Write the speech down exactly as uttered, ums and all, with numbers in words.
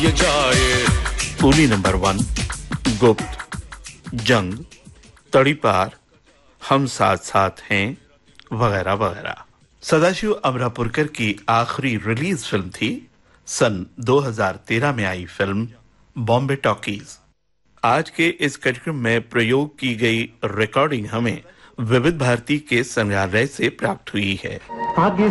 ये जाए। Coolie number one, गुप्त, जंग, तड़ीपार, हम साथ साथ हैं, वगैरह वगैरह। सदाशिव अमरापुरकर की आखिरी रिलीज फिल्म थी सन दो हज़ार तेरह में आई फिल्म बॉम्बे टॉकीज। आज के इस कार्यक्रम में प्रयोग की गई रिकॉर्डिंग हमें विविध भारती के संग्रहालय से प्राप्त हुई है। आगे